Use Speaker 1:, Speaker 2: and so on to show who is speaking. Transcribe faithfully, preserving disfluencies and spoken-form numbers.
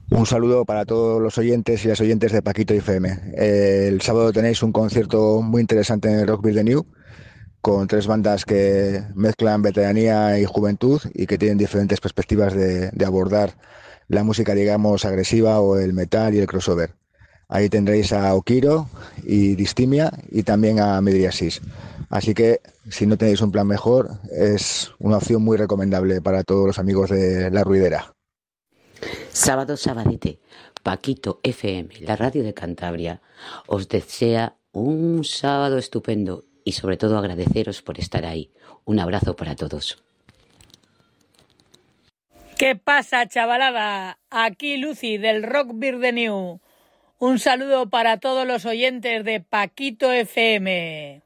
Speaker 1: Un saludo para todos los oyentes y las oyentes de Paquito F M. Eh, el sábado tenéis un concierto muy interesante en el Rock Beer the New, con tres bandas que mezclan veteranía y juventud y que tienen diferentes perspectivas de, de abordar la música, digamos, agresiva o el metal y el crossover. Ahí tendréis a Okiro y Distimia y también a Midriasis. Así que, si no tenéis un plan mejor, es una opción muy recomendable para todos los amigos de La Ruidera.
Speaker 2: Sábado, sabadite, Paquito F M, la radio de Cantabria, os desea un sábado estupendo y sobre todo agradeceros por estar ahí. Un abrazo para todos.
Speaker 3: ¿Qué pasa, chavalada? Aquí Lucy del Rock Beer the New. Un saludo para todos los oyentes de Paquito F M.